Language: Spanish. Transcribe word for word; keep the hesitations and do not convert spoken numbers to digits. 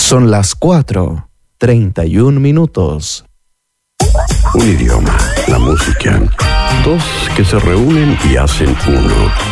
Son las cuatro, treinta y un minutos. Un idioma, la música. Dos que se reúnen y hacen uno.